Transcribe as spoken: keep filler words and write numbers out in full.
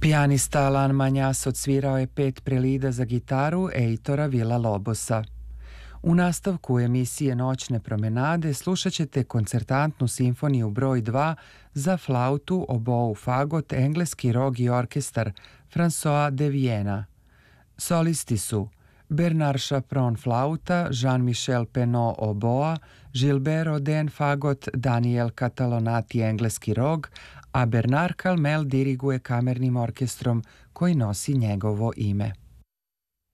Pijanista Alain Magnas odsvirao je pet prelida za gitaru Eitora Villa-Lobosa. U nastavku emisije Noćne promenade slušat ćete koncertantnu simfoniju broj dva za flautu, obou, fagot, engleski rog i orkestar François de Viena. Solisti su Bernard Chapron flauta, Jean-Michel Penot oboa, Gilbert Oden fagot, Daniel Catalonati engleski rog, a Bernard Calmel diriguje kamernim orkestrom koji nosi njegovo ime.